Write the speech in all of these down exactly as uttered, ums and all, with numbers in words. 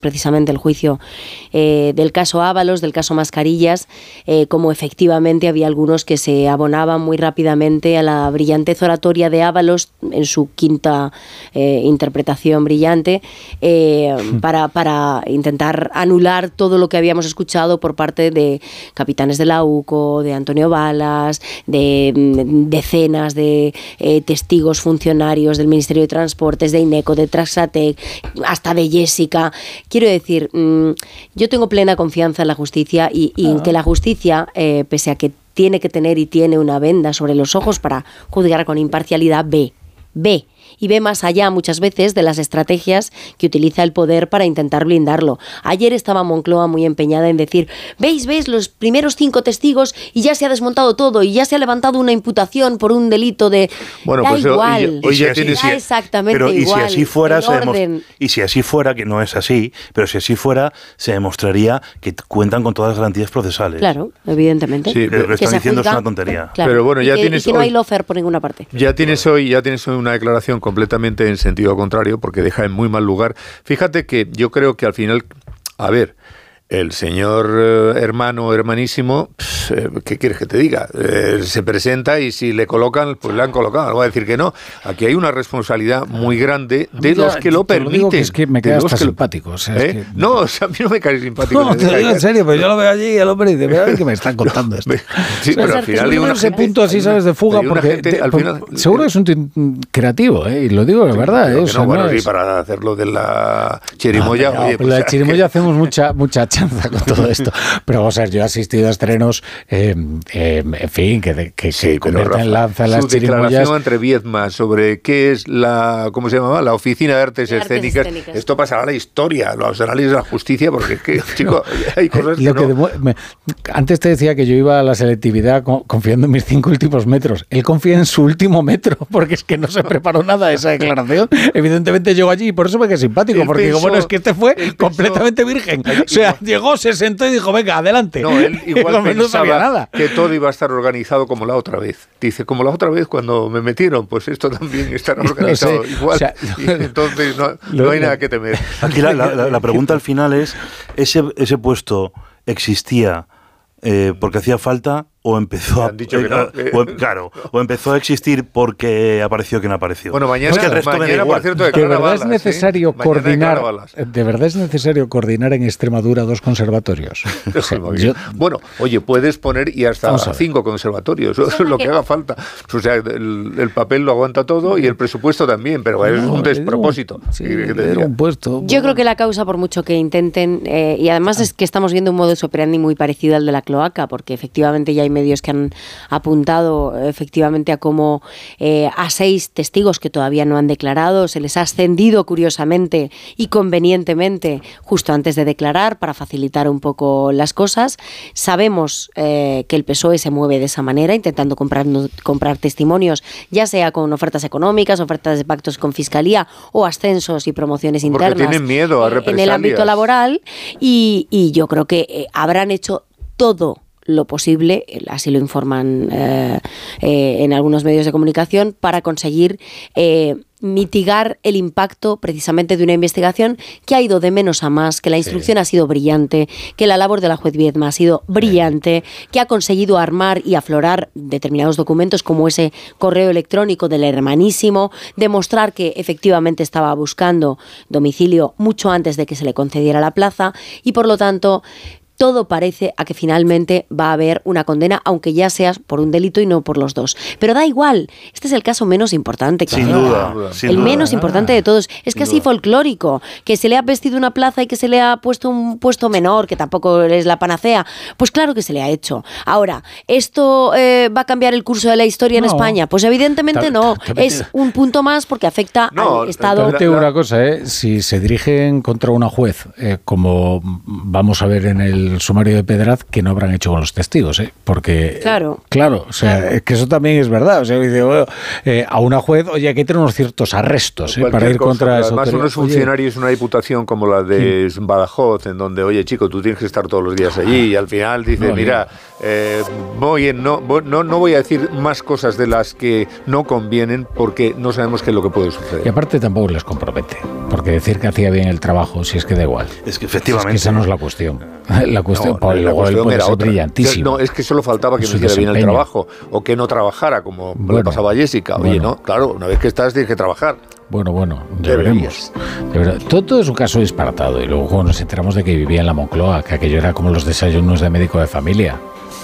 precisamente el juicio eh, del caso Ábalos, del caso Mascarillas, eh, como efectivamente había algunos que se abonaban muy rápidamente a la brillantez oratoria de Ábalos en su quinta eh, interpretación brillante, eh, para, para intentar anular todo lo que habíamos escuchado por parte de capitanes de la U C O, de Antonio Balas, de mm, decenas de eh, testigos funcionarios del Ministerio de Transportes, de INECO, de Traxatec, hasta de Jessica. Quiero decir, mmm, yo tengo plena confianza en la justicia y, y ah. en que la justicia, eh, pese a que tiene que tener y tiene una venda sobre los ojos para juzgar con imparcialidad, ve, ve. Y ve más allá muchas veces de las estrategias que utiliza el poder para intentar blindarlo. Ayer estaba Moncloa muy empeñada en decir, veis, veis los primeros cinco testigos y ya se ha desmontado todo y ya se ha levantado una imputación por un delito de... Bueno, da pues igual, hoy ya tienes exactamente pero, igual. Y si así fuera, se orden... y si así fuera, que no es así, pero si así fuera, se demostraría que cuentan con todas las garantías procesales. Claro, evidentemente. Sí, pero lo que están diciendo juzga, es una tontería. Claro, pero bueno, ya y que, tienes y que no hoy, hay lawfare por ninguna parte. Ya tienes hoy, ya tienes hoy una declaración completamente en sentido contrario, porque deja en muy mal lugar. Fíjate que yo creo que al final, a ver, el señor eh, hermano, hermanísimo, pues, eh, ¿qué quieres que te diga? Eh, se presenta y si le colocan, pues le han colocado. No voy a decir que no. Aquí hay una responsabilidad muy grande de ya, los que lo permiten. Lo digo que es que me queda hasta que simpático. O sea, ¿Eh? es que... No, o sea, a mí no me cae simpático. No, te lo digo en serio, pero yo lo veo allí y el hombre dice, mira que me están contando esto. Sí, pero al final hay una ese gente, punto así, ¿sabes? De fuga, porque gente, te, al final, seguro que es un t- creativo, ¿eh? Y lo digo de verdad. ¿eh? O sea, no, bueno, no sí, es... para hacerlo de la chirimoya. No, no, oye, pues pues, la chirimoya hacemos mucha mucha chanza con todo esto. Pero, o sea, yo he asistido a estrenos, eh, eh, en fin, que, que, sí, que convierten en lanza las su chirimoyas. Declaración entre Viedma sobre qué es la, ¿cómo se llamaba? La Oficina de Artes, de Escénicas. Artes Escénicas. Esto pasará a la historia, los análisis de la justicia, porque es que, chico, hay cosas que, Lo que no... demu- me, antes te decía que yo iba a la selectividad con, confiando en mis cinco últimos metros. Él confía en su último metro, porque es que no se preparó nada de esa declaración. Evidentemente llegó allí y por eso me quedé simpático, él porque pensó, digo, bueno, es que este fue completamente pensó, virgen. O sea, llegó, se sentó y dijo, venga, adelante. No, él igual no, pensaba no sabía nada. Que todo iba a estar organizado como la otra vez. Dice, como la otra vez cuando me metieron, pues esto también estará organizado no sé, igual. O sea, y entonces no, no hay nada que temer. Aquí la, la, la pregunta al final es, ¿ese, ese puesto existía eh, porque hacía falta o empezó a, eh, no, eh, o, claro, o empezó a existir porque apareció quien apareció? Bueno, mañana, es que el resto mañana por cierto, de verdad balas, es necesario ¿eh? coordinar, de verdad es necesario coordinar en Extremadura dos conservatorios. O sea, yo, bueno, oye, puedes poner y hasta cinco conservatorios, eso es lo que haga falta. O sea, el, el papel lo aguanta todo y el presupuesto también, pero es no, un despropósito. Un, sí, un puesto. Yo creo que la causa, por mucho que intenten, eh, y además es que estamos viendo un modus operandi muy parecido al de la cloaca, porque efectivamente ya hay medios que han apuntado efectivamente a cómo eh, a seis testigos que todavía no han declarado se les ha ascendido curiosamente y convenientemente justo antes de declarar para facilitar un poco las cosas. Sabemos eh, que el P S O E se mueve de esa manera, intentando comprar, comprar testimonios, ya sea con ofertas económicas, ofertas de pactos con Fiscalía o ascensos y promociones Porque internas tienen miedo a represalias. En el ámbito laboral y, y yo creo que eh, habrán hecho todo lo posible, así lo informan eh, eh, en algunos medios de comunicación, para conseguir eh, mitigar el impacto precisamente de una investigación que ha ido de menos a más, que la instrucción sí. ha sido brillante, que la labor de la juez Viedma ha sido brillante, sí. que ha conseguido armar y aflorar determinados documentos como ese correo electrónico del hermanísimo, demostrar que efectivamente estaba buscando domicilio mucho antes de que se le concediera la plaza y por lo tanto todo parece a que finalmente va a haber una condena, aunque ya sea por un delito y no por los dos. Pero da igual, este es el caso menos importante que sin hay. duda, sin el duda. menos importante de todos. Es sin casi duda. folclórico, que se le ha vestido una plaza y que se le ha puesto un puesto menor, que tampoco es la panacea. Pues claro que se le ha hecho. Ahora, ¿esto eh, va a cambiar el curso de la historia no. en España? Pues evidentemente ta, no. Ta, ta, es un punto más porque afecta no, al Estado. Te digo una cosa, ¿eh? Si se dirigen contra una juez, eh, como vamos a ver en el el sumario de Pedraz que no habrán hecho con los testigos, ¿eh? Porque, claro, claro, o sea, claro. Es que eso también es verdad. O sea, dice, bueno, eh, a una juez, oye, aquí hay que tener unos ciertos arrestos ¿eh? para ir cosa, contra eso. Además, unos funcionarios, una diputación como la de sí. Badajoz, en donde, oye, chico, tú tienes que estar todos los días allí, y al final dice, no, mira, eh, voy, no, no, no voy a decir más cosas de las que no convienen, porque no sabemos qué es lo que puede suceder. Y aparte tampoco les compromete, porque decir que hacía bien el trabajo, si es que da igual. Es que efectivamente. Es que esa no es la cuestión. La cuestión, no, Paul, la luego cuestión él puede era ser otra. brillantísimo. No, es que solo faltaba que no hiciera bien el trabajo, o que no trabajara, como bueno, le pasaba a Jessica. Oye, bueno. no, claro, una vez que estás tienes que trabajar. Bueno, bueno, ya veremos. De verdad, todo, todo es un caso disparatado. Y luego cuando nos enteramos de que vivía en la Moncloa, que aquello era como los desayunos de médico de familia.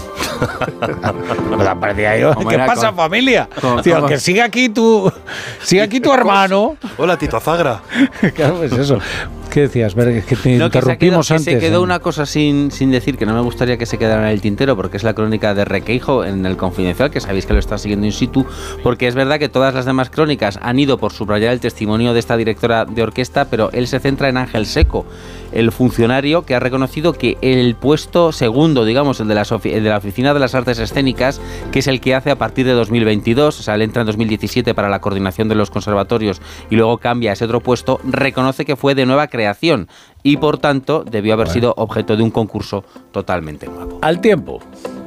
Parecía yo, ¿qué pasa, con, familia? Con, Tío, con, que siga aquí tu siga aquí tu hermano. Hola, Tito Azagra. Claro, pues eso. ¿Qué decías? Ver, que te no, interrumpimos que se quedó, antes. Que se quedó ¿eh? una cosa sin, sin decir, que no me gustaría que se quedara en el tintero, porque es la crónica de Requeijo en El Confidencial, que sabéis que lo está siguiendo in situ, porque es verdad que todas las demás crónicas han ido por subrayar el testimonio de esta directora de orquesta, pero él se centra en Ángel Seco, el funcionario que ha reconocido que el puesto segundo, digamos, el de, las ofi- el de la Oficina de las Artes Escénicas, que es el que hace a partir de dos mil veintidós, o sea, él entra en dos mil diecisiete para la coordinación de los conservatorios y luego cambia a ese otro puesto, reconoce que fue de nueva creación y, por tanto, debió haber bueno. sido objeto de un concurso totalmente nuevo. Al tiempo.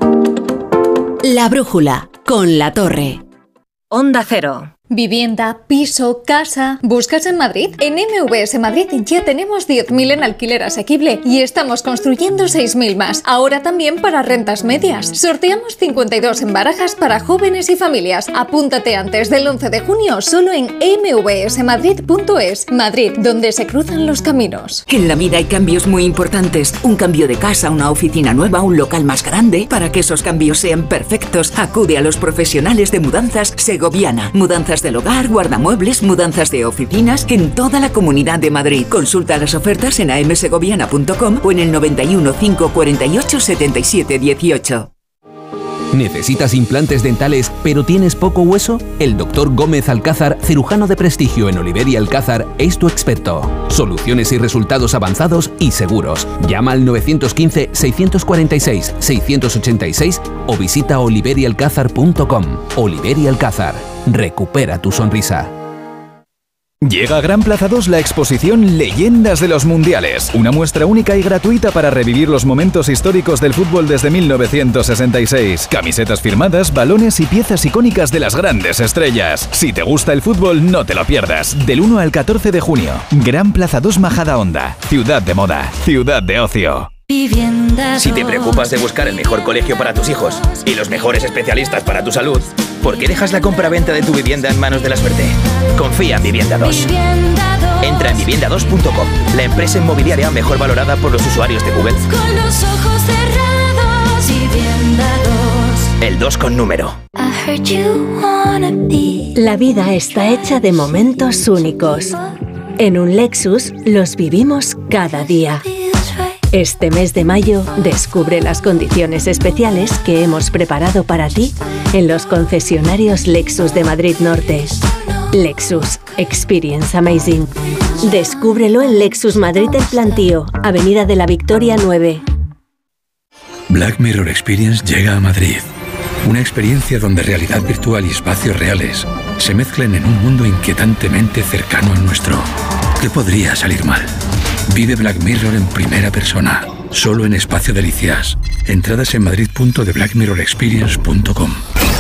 La brújula, con La Torre. Onda Cero. Vivienda, piso, casa. ¿Buscas en Madrid? En M V S Madrid ya tenemos diez mil en alquiler asequible y estamos construyendo seis mil más. Ahora también para rentas medias. Sorteamos cincuenta y dos en barajas para jóvenes y familias. Apúntate antes del once de junio solo en eme ve ese madrid punto es. Madrid, donde se cruzan los caminos. En la vida hay cambios muy importantes. Un cambio de casa, una oficina nueva, un local más grande. Para que esos cambios sean perfectos, acude a los profesionales de Mudanzas Segoviana. Mudanzas del hogar, guardamuebles, mudanzas de oficinas en toda la Comunidad de Madrid. Consulta las ofertas en a eme segoviana punto com o en el noventa y uno, cinco cuarenta y ocho, setenta y siete dieciocho. ¿Necesitas implantes dentales pero tienes poco hueso? El doctor Gómez Alcázar, cirujano de prestigio en Oliver y Alcázar, es tu experto. Soluciones y resultados avanzados y seguros. Llama al nueve uno cinco, seis cuatro seis, seis ocho seis o visita oliver y alcázar punto com. Oliver y Alcázar. Recupera tu sonrisa. Llega a Gran Plaza dos la exposición Leyendas de los Mundiales, una muestra única y gratuita para revivir los momentos históricos del fútbol desde mil novecientos sesenta y seis. Camisetas firmadas, balones y piezas icónicas de las grandes estrellas. Si te gusta el fútbol, no te lo pierdas. Del uno al catorce de junio. Gran Plaza dos Majadahonda. Ciudad de moda. Ciudad de ocio. Si te preocupas de buscar el mejor colegio para tus hijos y los mejores especialistas para tu salud, ¿por qué dejas la compra-venta de tu vivienda en manos de la suerte? Confía en Vivienda dos. Entra en vivienda dos punto com, la empresa inmobiliaria mejor valorada por los usuarios de Google. Con los ojos cerrados, Vivienda dos. El dos con número. La vida está hecha de momentos únicos. En un Lexus los vivimos cada día. Este mes de mayo, descubre las condiciones especiales que hemos preparado para ti en los concesionarios Lexus de Madrid Norte. Lexus. Experience Amazing. Descúbrelo en Lexus Madrid El Plantío, Avenida de la Victoria nueve. Black Mirror Experience llega a Madrid. Una experiencia donde realidad virtual y espacios reales se mezclan en un mundo inquietantemente cercano al nuestro. ¿Qué podría salir mal? Vive Black Mirror en primera persona, solo en Espacio Delicias. Entradas en madrid punto de black mirror experience punto com.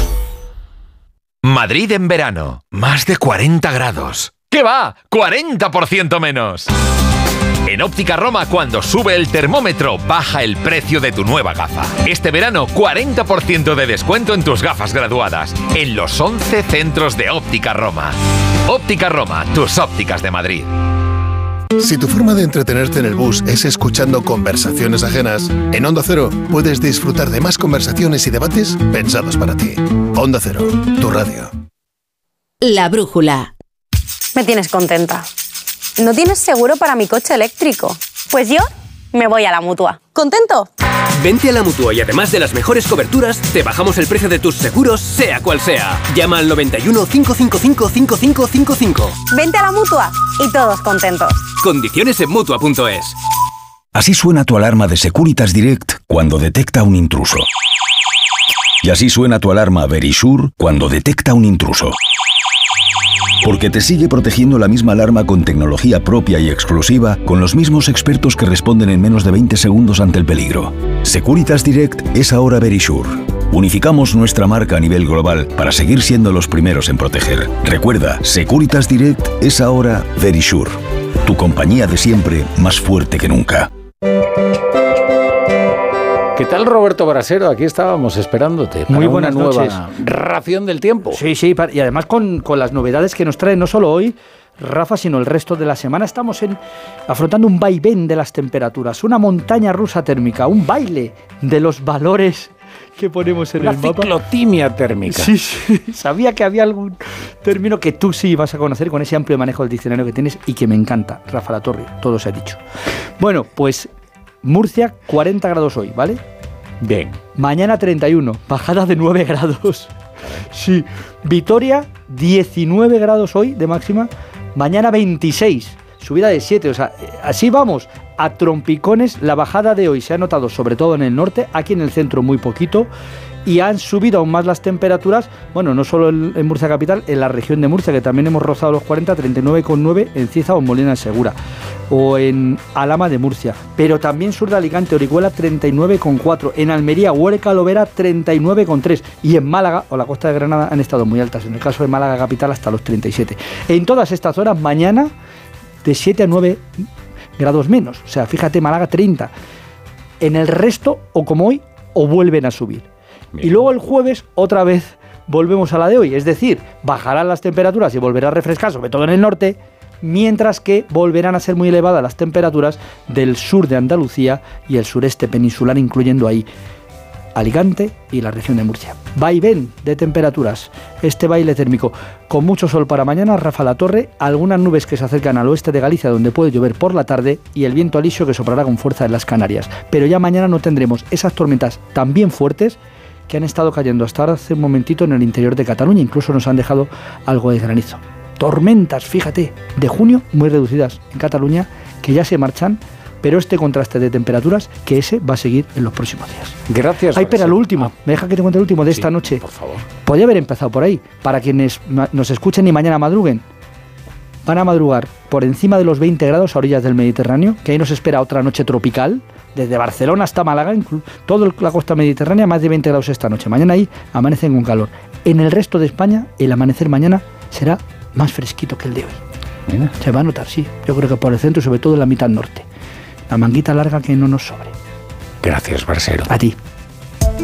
Madrid en verano, más de cuarenta grados. ¿Qué va? ¡cuarenta por ciento menos! En Óptica Roma, cuando sube el termómetro, baja el precio de tu nueva gafa. Este verano, cuarenta por ciento de descuento en tus gafas graduadas, en los once centros de Óptica Roma. Óptica Roma, tus ópticas de Madrid. Si tu forma de entretenerte en el bus es escuchando conversaciones ajenas, en Onda Cero puedes disfrutar de más conversaciones y debates pensados para ti. Onda Cero, tu radio. La brújula. Me tienes contenta. ¿No tienes seguro para mi coche eléctrico? Pues yo me voy a la Mutua. ¿Contento? Vente a la Mutua y además de las mejores coberturas, te bajamos el precio de tus seguros, sea cual sea. Llama al noventa y uno, cinco cinco cinco, cinco cinco cinco cinco. Vente a la Mutua y todos contentos. Condiciones en Mutua punto es. Así suena tu alarma de Securitas Direct cuando detecta un intruso. Y así suena tu alarma Verisure cuando detecta un intruso. Porque te sigue protegiendo la misma alarma con tecnología propia y exclusiva, con los mismos expertos que responden en menos de veinte segundos ante el peligro. Securitas Direct es ahora Verisure. Unificamos nuestra marca a nivel global para seguir siendo los primeros en proteger. Recuerda, Securitas Direct es ahora Verisure. Tu compañía de siempre, más fuerte que nunca. ¿Qué tal, Roberto Brasero? Aquí estábamos esperándote para Muy buenas una nueva noches. ración del tiempo. Sí, sí, y además con, con las novedades que nos trae no solo hoy, Rafa, sino el resto de la semana. Estamos en, afrontando un vaivén de las temperaturas, una montaña rusa térmica, un baile de los valores que ponemos en Una el mapa. ciclotimia térmica. Sí, sí, sabía que había algún término que tú sí vas a conocer con ese amplio manejo del diccionario que tienes y que me encanta, Rafa Latorre, todo se ha dicho. Bueno, pues Murcia, cuarenta grados hoy, ¿vale? Bien. Mañana treinta y uno, bajada de nueve grados. Sí. Vitoria, diecinueve grados hoy de máxima. Mañana veintiséis, subida de siete. O sea, así vamos, a trompicones. La bajada de hoy se ha notado sobre todo en el norte, aquí en el centro muy poquito. Y han subido aún más las temperaturas, bueno, no solo en, en Murcia capital, en la región de Murcia, que también hemos rozado los cuarenta, treinta y nueve coma nueve en Cieza o en Molina de Segura, o en Alhama de Murcia, pero también sur de Alicante, Orihuela, treinta y nueve coma cuatro, en Almería, Huerca, Lovera, treinta y nueve coma tres, y en Málaga o la costa de Granada han estado muy altas, en el caso de Málaga capital hasta los treinta y siete. En todas estas horas, mañana, de siete a nueve grados menos, o sea, fíjate, Málaga treinta, en el resto, o como hoy, o vuelven a subir. Bien. Y luego el jueves, otra vez, volvemos a la de hoy. Es decir, bajarán las temperaturas y volverá a refrescar, sobre todo en el norte, mientras que volverán a ser muy elevadas las temperaturas del sur de Andalucía y el sureste peninsular, incluyendo ahí Alicante y la región de Murcia. Vaivén de temperaturas, este baile térmico. Con mucho sol para mañana, Rafa Latorre, algunas nubes que se acercan al oeste de Galicia, donde puede llover por la tarde, y el viento alisio que soplará con fuerza en las Canarias. Pero ya mañana no tendremos esas tormentas tan bien fuertes que han estado cayendo hasta ahora hace un momentito en el interior de Cataluña, incluso nos han dejado algo de granizo. Tormentas, fíjate, de junio muy reducidas en Cataluña, que ya se marchan, pero este contraste de temperaturas, que ese va a seguir en los próximos días. Gracias. Ay, pero lo último, ah. me deja que te cuente el último de sí, esta noche. Por favor. Podría haber empezado por ahí, para quienes nos escuchen y mañana madruguen. Van a madrugar por encima de los veinte grados a orillas del Mediterráneo, que ahí nos espera otra noche tropical, desde Barcelona hasta Málaga, toda la costa mediterránea, más de veinte grados esta noche. Mañana ahí amanecen con calor. En el resto de España, el amanecer mañana será más fresquito que el de hoy. Mira. Se va a notar, sí. Yo creo que por el centro y sobre todo en la mitad norte. La manguita larga que no nos sobre. Gracias, Brasero. A ti.